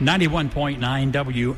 91.9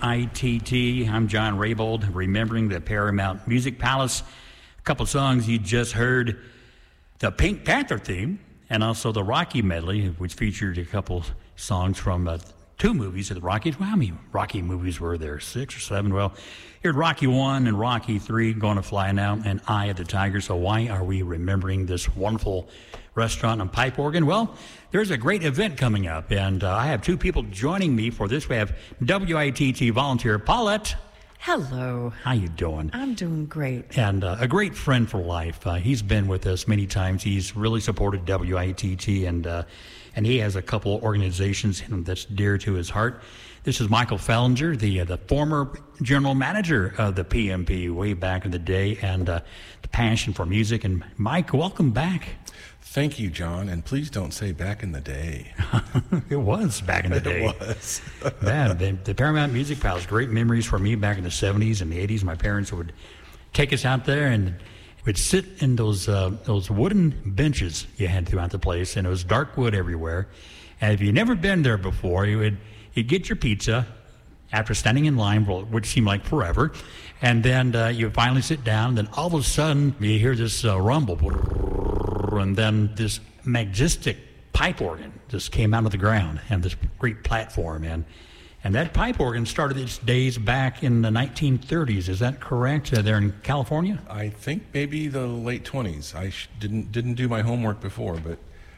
WITT. I'm John Raybold, remembering the Paramount Music Palace. A couple songs you just heard, the Pink Panther theme, and also the Rocky medley, which featured a couple songs from two movies of the Rockies. Well, how many Rocky movies were there? 6 or 7? Well, here's Rocky 1 and Rocky 3, Gonna Fly Now, and Eye of the Tiger. So why are we remembering this wonderful restaurant and pipe organ? Well, there's a great event coming up, and I have two people joining me for this. We have WITT volunteer Paulette. Hello. How you doing? I'm doing great. And a great friend for life. He's been with us many times. He's really supported WITT, and he has a couple organizations that's dear to his heart. This is Michael Fellinger, the former general manager of the PMP way back in the day, and the passion for music. And Mike, welcome back. Thank you, John, and please don't say back in the day. It was back in the day. It was. Man, the Paramount Music Palace, great memories for me back in the 70s and the 80s. My parents would take us out there and we'd sit in those wooden benches you had throughout the place, and it was dark wood everywhere. And if you'd never been there before, you'd get your pizza after standing in line for which seemed like forever, and then you finally sit down, and then all of a sudden you hear this rumble, and then this majestic pipe organ just came out of the ground, and this great platform, and that pipe organ started its days back in the 1930s. Is that correct? There in California? I think maybe the late 20s. I didn't do my homework before, but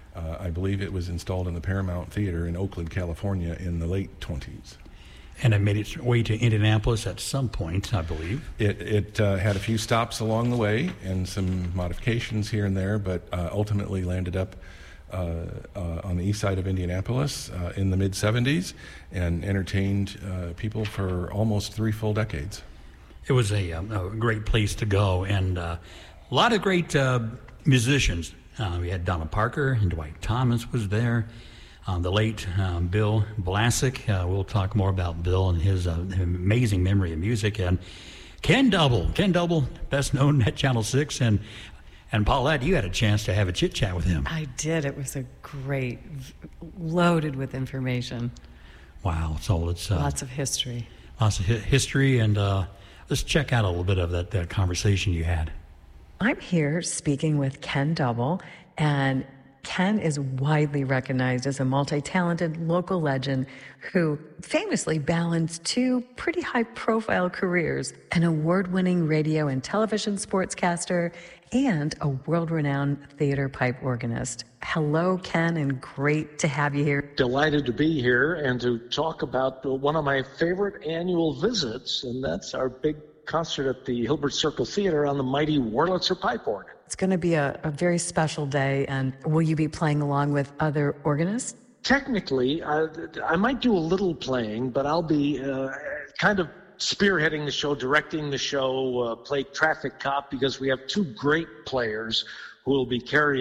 I believe it was installed in the Paramount Theater in Oakland, California in the late 20s. And it made its way to Indianapolis at some point, I believe. It had a few stops along the way and some modifications here and there, but ultimately landed up on the east side of Indianapolis in the mid-'70s and entertained people for almost 3 full decades. It was a great place to go, and a lot of great musicians. We had Donna Parker, and Dwight Thomas was there. The late Bill Blasek. We'll talk more about Bill and his amazing memory of music. And Ken Double, best known at Channel 6. And Paulette, you had a chance to have a chit-chat with him. I did. It was a great, loaded with information. Wow. So let's... lots of history. Lots of history. And let's check out a little bit of that conversation you had. I'm here speaking with Ken Double, and Ken is widely recognized as a multi-talented local legend who famously balanced 2 pretty high-profile careers, an award-winning radio and television sportscaster and a world-renowned theater pipe organist. Hello, Ken, and great to have you here. Delighted to be here and to talk about one of my favorite annual visits, and that's our big concert at the Hilbert Circle Theater on the mighty Wurlitzer pipe organ. It's going to be a very special day, and will you be playing along with other organists? Technically, I might do a little playing, but I'll be kind of spearheading the show, directing the show, play traffic cop, because we have 2 great players who will be carrying